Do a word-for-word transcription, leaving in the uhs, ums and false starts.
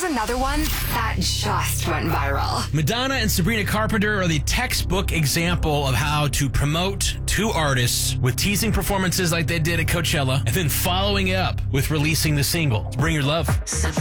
Here's another one that just went viral. Madonna and Sabrina Carpenter are the textbook example of how to promote two artists with teasing performances like they did at Coachella and then following it up with releasing the single, Bring Your Love.